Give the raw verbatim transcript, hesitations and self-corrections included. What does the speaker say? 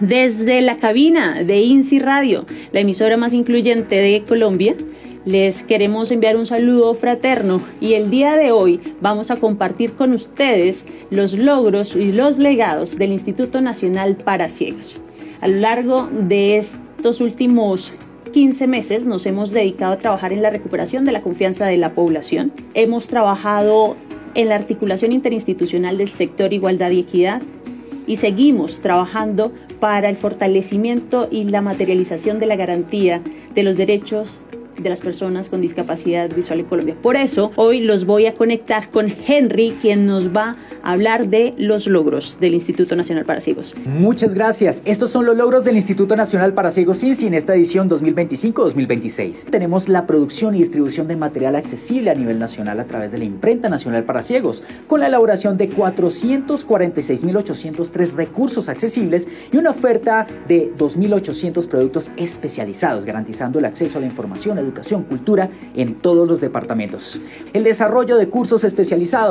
desde la cabina de INSI Radio, la emisora más incluyente de Colombia. Les queremos enviar un saludo fraterno y el día de hoy vamos a compartir con ustedes los logros y los legados del Instituto Nacional para Ciegos. A lo largo de estos últimos quince meses nos hemos dedicado a trabajar en la recuperación de la confianza de la población. Hemos trabajado en la articulación interinstitucional del sector Igualdad y Equidad y seguimos trabajando para el fortalecimiento y la materialización de la garantía de los derechos de las personas con discapacidad visual en Colombia. Por eso, hoy los voy a conectar con Henry, quien nos va a hablar de los logros del Instituto Nacional para Ciegos. Muchas gracias. Estos son los logros del Instituto Nacional para Ciegos INSI en esta edición dos mil veinticinco dos mil veintiséis. Tenemos la producción y distribución de material accesible a nivel nacional a través de la Imprenta Nacional para Ciegos, con la elaboración de cuatrocientos cuarenta y seis mil ochocientos tres recursos accesibles y una oferta de dos mil ochocientos productos especializados, garantizando el acceso a la información, educación, cultura en todos los departamentos. El desarrollo de cursos especializados